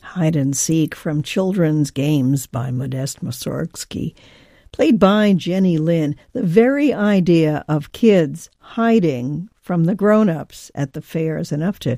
Hide and Seek from Children's Games by Modest Mussorgsky, played by Jenny Lin. The very idea of kids hiding from the grown-ups at the fair is enough to